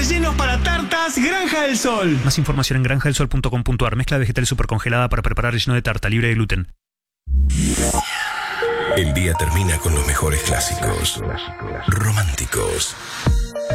rellenos para tartas Granja del Sol. Más información en granjadelsol.com.ar. Mezcla vegetal supercongelada para preparar relleno de tarta libre de gluten. El día termina con los mejores clásicos románticos.